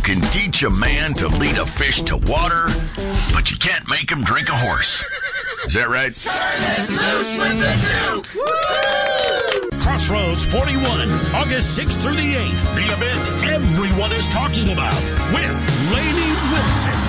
can teach a man to lead a fish to water, but you can't make him drink a horse. Is that right? Turn it loose with the Duke! Crossroads 41, August 6th through the 8th. The event everyone is talking about with Lainey Wilson.